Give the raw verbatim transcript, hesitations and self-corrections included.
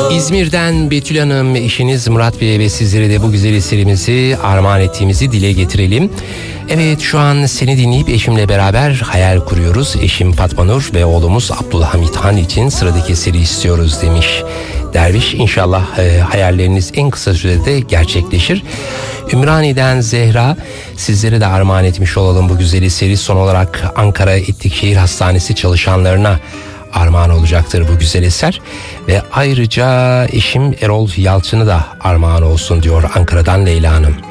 İzmir'den Betül Hanım, eşiniz Murat Bey ve sizlere de bu güzel eserimizi armağan ettiğimizi dile getirelim. Evet, şu an seni dinleyip eşimle beraber hayal kuruyoruz. Eşim Fatma Nur ve oğlumuz Abdülhamit Han için sıradaki eseri istiyoruz demiş Derviş. İnşallah e, hayalleriniz en kısa sürede gerçekleşir. Ümraniye'den Zehra, sizlere de armağan etmiş olalım bu güzel eseri. Son olarak Ankara Etlikşehir Hastanesi çalışanlarına armağan olacaktır bu güzel eser. Ve ayrıca eşim Erol Yalçın'ı da armağan olsun diyor Ankara'dan Leyla Hanım.